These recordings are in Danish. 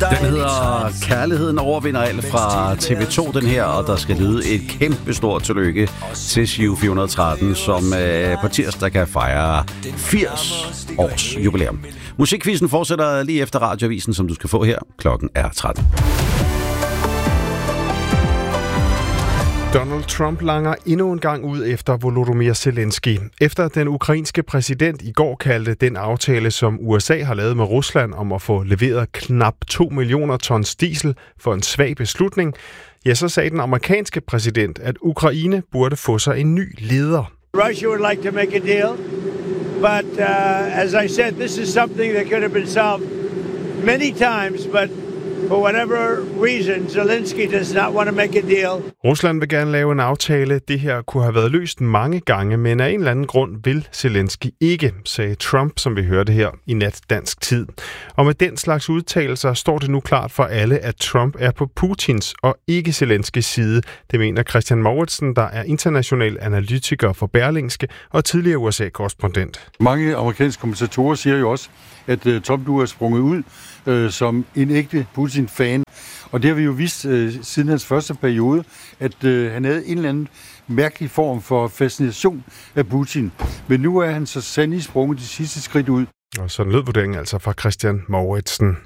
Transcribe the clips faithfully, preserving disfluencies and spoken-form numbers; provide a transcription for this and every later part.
Den hedder Kærligheden overvinder alt fra T V to, den her, og der skal lyde et kæmpe stort tillykke til Giro fire hundrede og tretten, som øh, på tirsdag kan fejre firs års jubilæum. Musikquizzen fortsætter lige efter Radioavisen, som du skal få her. Klokken er tretten. Donald Trump langer endnu en gang ud efter Volodymyr Zelensky. Efter den ukrainske præsident i går kaldte den aftale, som U S A har lavet med Rusland om at få leveret knap to millioner tons diesel for en svag beslutning, ja, så sagde den amerikanske præsident, at Ukraine burde få sig en ny leder. Russia would like to make a deal, but uh, as I said, this is something that could have been solved many times, but for whatever reason, Zelensky does not want to make a deal. Rusland vil gerne lave en aftale. Det her kunne have været løst mange gange, men af en eller anden grund vil Zelensky ikke, sagde Trump, som vi hørte her i nat dansk tid. Og med den slags udtalelser står det nu klart for alle, at Trump er på Putins og ikke Zelenskys side. Det mener Christian Mouritsen, der er international analytiker for Berlingske og tidligere U S A-korrespondent. Mange amerikanske kommentatorer siger jo også, at uh, Trump nu er sprunget ud uh, som en ægte Putin-fan. Og det har vi jo vist uh, siden hans første periode, at uh, han havde en eller anden mærkelig form for fascination af Putin. Men nu er han så sandelig sprunget de sidste skridt ud. Og sådan lød vurderingen altså fra Christian Mouritsen.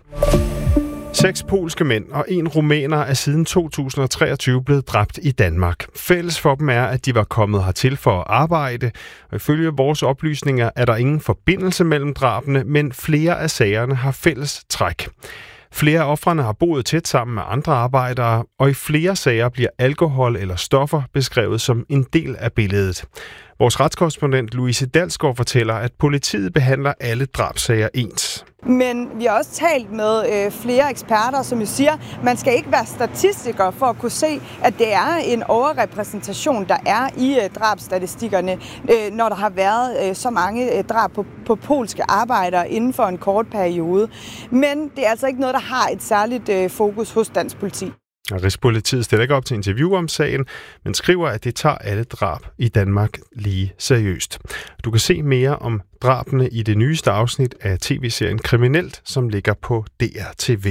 Seks polske mænd og en rumæner er siden to tusind og treogtyve blevet dræbt i Danmark. Fælles for dem er, at de var kommet hertil for at arbejde, og ifølge vores oplysninger er der ingen forbindelse mellem drabene, men flere af sagerne har fælles træk. Flere af ofrene har boet tæt sammen med andre arbejdere, og i flere sager bliver alkohol eller stoffer beskrevet som en del af billedet. Vores retskorrespondent Louise Dalsgaard fortæller, at politiet behandler alle drabssager ens. Men vi har også talt med øh, flere eksperter, som jo siger, at man skal ikke være statistiker for at kunne se, at det er en overrepræsentation, der er i øh, drabsstatistikkerne, øh, når der har været øh, så mange øh, drab på, på polske arbejdere inden for en kort periode. Men det er altså ikke noget, der har et særligt øh, fokus hos dansk politi. Rigspolitiet stiller ikke op til interview om sagen, men skriver, at det tager alle drab i Danmark lige seriøst. Du kan se mere om drabene i det nyeste afsnit af tv-serien Kriminelt, som ligger på D R T V.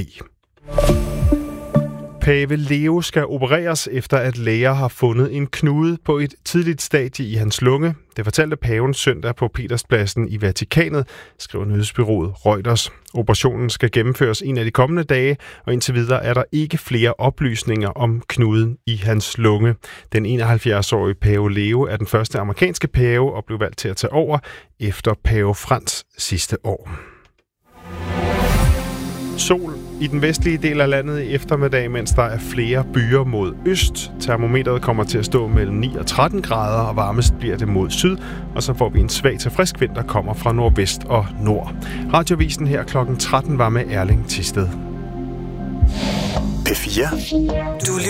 Pave Leo skal opereres efter, at læger har fundet en knude på et tidligt stadie i hans lunge. Det fortalte paven søndag på Peterspladsen i Vatikanet, skriver nyhedsbureauet Reuters. Operationen skal gennemføres en af de kommende dage, og indtil videre er der ikke flere oplysninger om knuden i hans lunge. Den enoghalvfjerds-årige pave Leo er den første amerikanske pave og blev valgt til at tage over efter pave Frans sidste år. Sol i den vestlige del af landet i eftermiddag, mens der er flere byer mod øst. Termometret kommer til at stå mellem ni og tretten grader, og varmest bliver det mod syd. Og så får vi en svag til frisk vind, der kommer fra nordvest og nord. Radioavisen her klokken tretten var med Erling Thisted. P fire. Du